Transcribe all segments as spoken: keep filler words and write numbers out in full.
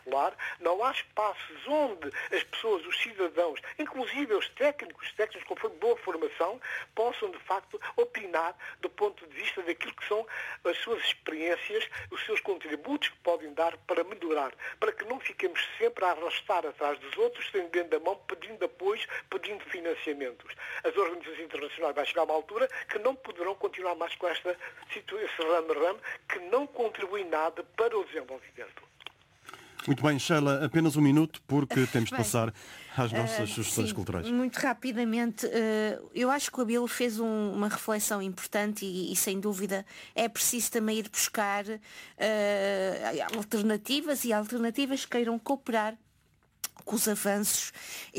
popular, não há espaços onde as pessoas, os cidadãos, inclusive os técnicos, os técnicos com boa formação, possam de facto opinar do ponto de vista daquilo que são as suas experiências, os seus contributos que podem dar para melhorar, para que não fiquemos sempre a arrastar atrás dos outros, estendendo a mão, pedindo apoios, pedindo financiamentos. As organizações internacionais vai chegar a uma altura que não poderão continuar mais com esta situação rame-rame, que não contribui nada para o desenvolvimento. Muito bem, Sheila, apenas um minuto, porque temos de Bem, passar às nossas uh, sugestões sim, culturais. Muito rapidamente, uh, eu acho que o Abílio fez um, uma reflexão importante e, e, sem dúvida, é preciso também ir buscar uh, alternativas e alternativas que queiram cooperar com os avanços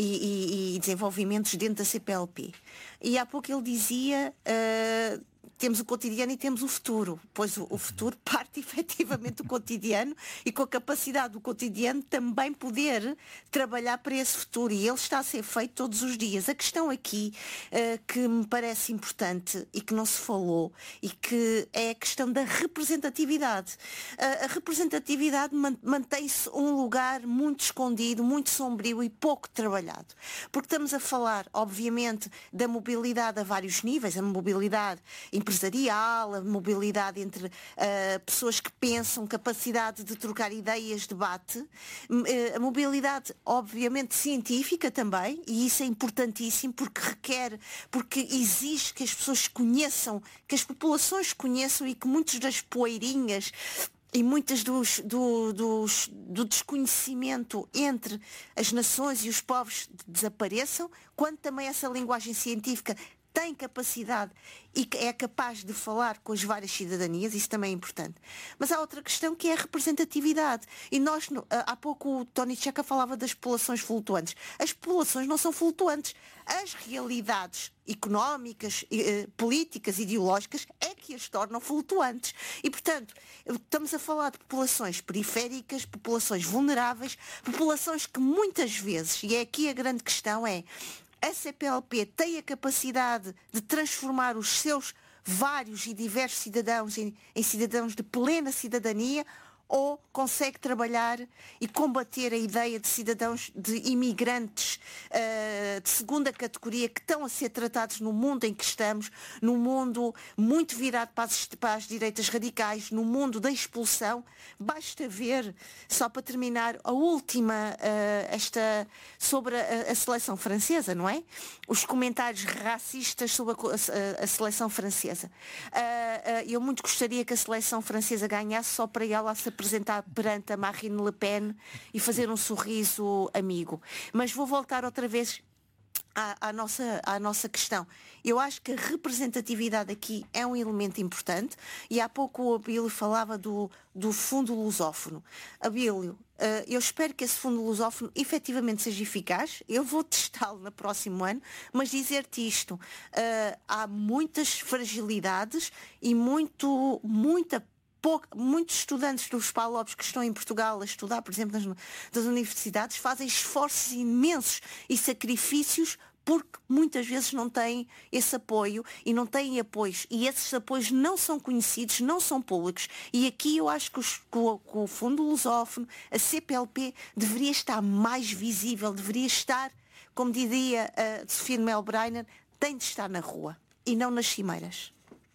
e, e, e desenvolvimentos dentro da C P L P. E há pouco ele dizia... Uh, temos o cotidiano e temos o futuro, pois o, o futuro parte efetivamente do cotidiano e com a capacidade do cotidiano também poder trabalhar para esse futuro, e ele está a ser feito todos os dias. A questão aqui uh, que me parece importante e que não se falou e que é a questão da representatividade. Uh, a representatividade man- mantém-se um lugar muito escondido, muito sombrio e pouco trabalhado, porque estamos a falar, obviamente, da mobilidade a vários níveis, a mobilidade empresarial, a mobilidade entre uh, pessoas que pensam, capacidade de trocar ideias, debate, uh, a mobilidade obviamente científica também, e isso é importantíssimo porque requer, porque exige que as pessoas conheçam, que as populações conheçam e que muitas das poeirinhas e muitas dos, do, dos, do desconhecimento entre as nações e os povos desapareçam, quando também essa linguagem científica tem capacidade e é capaz de falar com as várias cidadanias, isso também é importante. Mas há outra questão que é a representatividade. E nós, há pouco o Tony Checa falava das populações flutuantes. As populações não são flutuantes. As realidades económicas, eh, políticas, ideológicas é que as tornam flutuantes. E, portanto, estamos a falar de populações periféricas, populações vulneráveis, populações que muitas vezes, e é aqui a grande questão, é a C P L P tem a capacidade de transformar os seus vários e diversos cidadãos em, em cidadãos de plena cidadania, ou consegue trabalhar e combater a ideia de cidadãos, de imigrantes uh, de segunda categoria que estão a ser tratados no mundo em que estamos, num mundo muito virado para as, para as direitas radicais, no mundo da expulsão. Basta ver, só para terminar, a última, uh, esta, sobre a, a seleção francesa, não é? Os comentários racistas sobre a, a, a seleção francesa. Uh, uh, eu muito gostaria que a seleção francesa ganhasse só para ela se apresentar perante a Marine Le Pen e fazer um sorriso amigo. Mas vou voltar outra vez à, à, nossa, à nossa questão. Eu acho que a representatividade aqui é um elemento importante, e há pouco o Abílio falava do, do fundo lusófono. Abílio, Uh, eu espero que esse fundo lusófono efetivamente seja eficaz. Eu vou testá-lo no próximo ano, mas dizer-te isto, uh, há muitas fragilidades e muito, muita Pouca, muitos estudantes dos PALOPs que estão em Portugal a estudar, por exemplo, nas, nas universidades, fazem esforços imensos e sacrifícios porque muitas vezes não têm esse apoio e não têm apoios. E esses apoios não são conhecidos, não são públicos. E aqui eu acho que, os, que, o, que o Fundo Lusófono, a C P L P, deveria estar mais visível, deveria estar, como diria a Sofia Mel Breiner, tem de estar na rua e não nas cimeiras.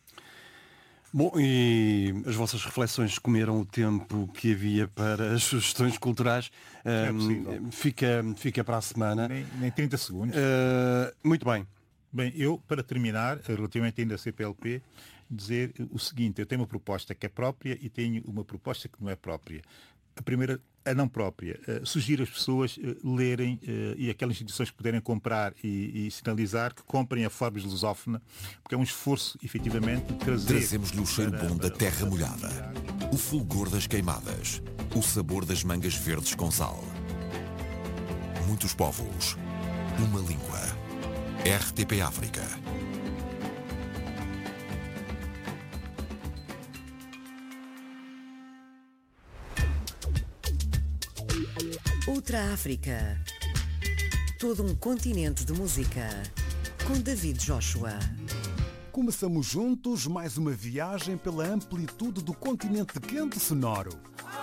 Bom, e as vossas reflexões comeram o tempo que havia para as sugestões culturais. É um, fica, fica para a semana. Nem, nem trinta segundos. Uh, muito bem. Bem, eu, para terminar, relativamente ainda à C P L P, dizer o seguinte: eu tenho uma proposta que é própria e tenho uma proposta que não é própria. A primeira, a não própria, uh, sugiro às pessoas uh, lerem uh, e aquelas instituições que puderem comprar e, e sinalizar que comprem a Forbes Lusófona, porque é um esforço, efetivamente, de trazer... Trazemos-lhe o cheiro bom da terra molhada, o fulgor das queimadas, o sabor das mangas verdes com sal. Muitos povos, uma língua. R T P África. Outra África. Todo um continente de música. Com David Joshua. Começamos juntos mais uma viagem pela amplitude do continente quente sonoro.